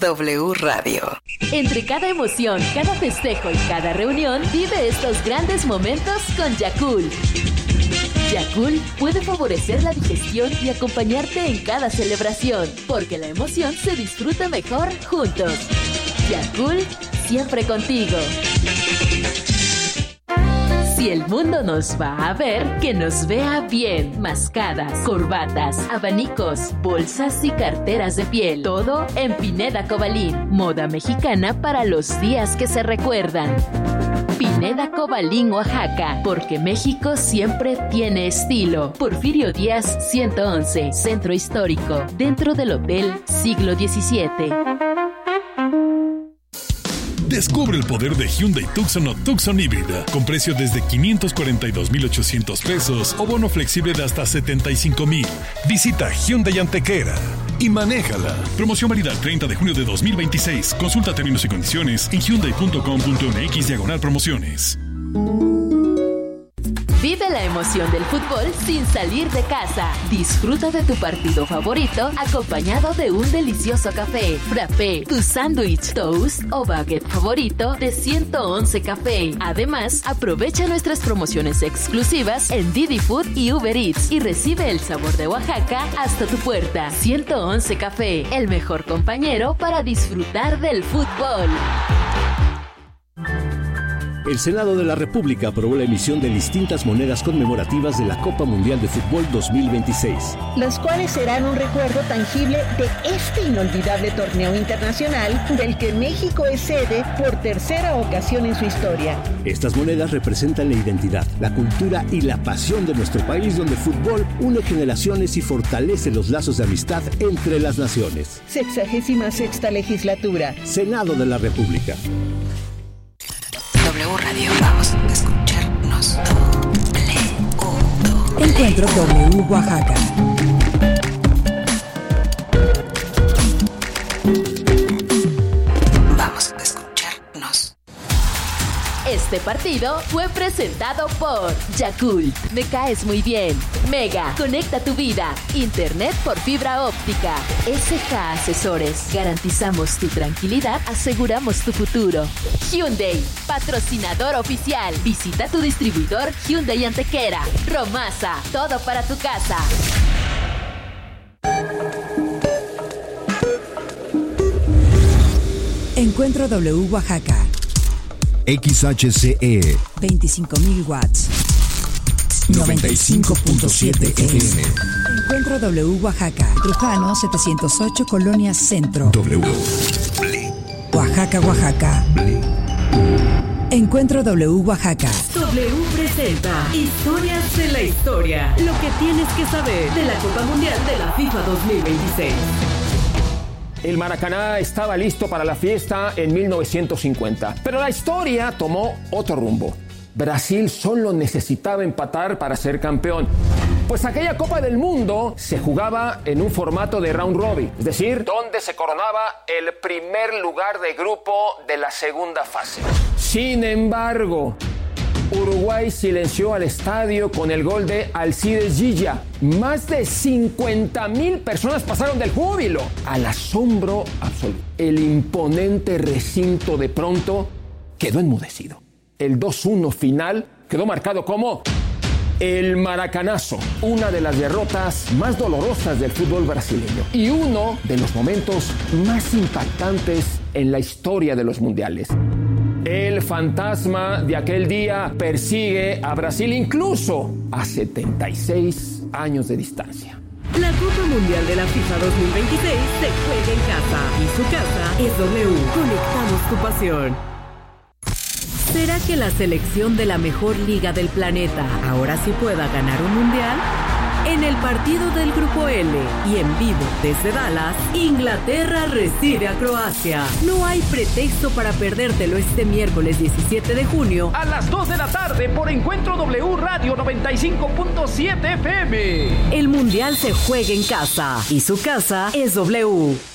W Radio. Entre cada emoción, cada festejo y cada reunión, vive estos grandes momentos con Yakult. Yakult puede favorecer la digestión y acompañarte en cada celebración, porque la emoción se disfruta mejor juntos. Yakult, siempre contigo. Si el mundo nos va a ver, que nos vea bien. Mascadas, corbatas, abanicos, bolsas y carteras de piel. Todo en Pineda Cobalín. Moda mexicana para los días que se recuerdan. Pineda Cobalín, Oaxaca, porque México siempre tiene estilo. Porfirio Díaz 111, Centro Histórico, dentro del Hotel Siglo XVII. Descubre el poder de Hyundai Tucson o Tucson híbrida, con precio desde 542,800 pesos o bono flexible de hasta 75,000. Visita Hyundai Antequera y manéjala. Promoción válida el 30 de junio de 2026. Consulta términos y condiciones en hyundai.com.mx/promociones. Vive la emoción del fútbol sin salir de casa. Disfruta de tu partido favorito acompañado de un delicioso café, frappé, tu sándwich, toast o baguette favorito de 111 Café. Además, aprovecha nuestras promociones exclusivas en Didi Food y Uber Eats y recibe el sabor de Oaxaca hasta tu puerta. 111 Café, el mejor compañero para disfrutar del fútbol. El Senado de la República aprobó la emisión de distintas monedas conmemorativas de la Copa Mundial de Fútbol 2026. Las cuales serán un recuerdo tangible de este inolvidable torneo internacional del que México es sede por tercera ocasión en su historia. Estas monedas representan la identidad, la cultura y la pasión de nuestro país, donde el fútbol une generaciones y fortalece los lazos de amistad entre las naciones. 66ª legislatura. Senado de la República. W Radio, vamos a escucharnos. Encuentro W Oaxaca. Vamos a escucharnos. Este partido fue presentado por Yakult. Me caes muy bien. Mega, conecta tu vida. Internet por fibra óptica. SK Asesores. Garantizamos tu tranquilidad, aseguramos tu futuro. Hyundai, patrocinador oficial. Visita tu distribuidor Hyundai Antequera. Romasa, todo para tu casa. Encuentro W Oaxaca. XHCE 25,000 watts. 95.7 FM. Encuentro W Oaxaca. Trujano 708, Colonia Centro. W. Oaxaca, Oaxaca. Encuentro W Oaxaca. W presenta Historias de la Historia. Lo que tienes que saber de la Copa Mundial de la FIFA 2026. El Maracaná estaba listo para la fiesta en 1950, pero la historia tomó otro rumbo. Brasil solo necesitaba empatar para ser campeón, pues aquella Copa del Mundo se jugaba en un formato de round robin, es decir, donde se coronaba el primer lugar de grupo de la segunda fase. Sin embargo, Uruguay silenció al estadio con el gol de Alcides Gilla. Más de 50,000 personas pasaron del júbilo al asombro absoluto. El imponente recinto de pronto quedó enmudecido. El 2-1 final quedó marcado como el Maracanazo, una de las derrotas más dolorosas del fútbol brasileño y uno de los momentos más impactantes en la historia de los mundiales. El fantasma de aquel día persigue a Brasil incluso a 76 años de distancia. La Copa Mundial de la FIFA 2026 se juega en casa y su casa es W. Conectamos tu pasión. ¿Será que la selección de la mejor liga del planeta ahora sí pueda ganar un mundial? En el partido del Grupo L y en vivo desde Dallas, Inglaterra recibe a Croacia. No hay pretexto para perdértelo este miércoles 17 de junio a las 2 de la tarde por Encuentro W Radio 95.7 FM. El mundial se juega en casa y su casa es W.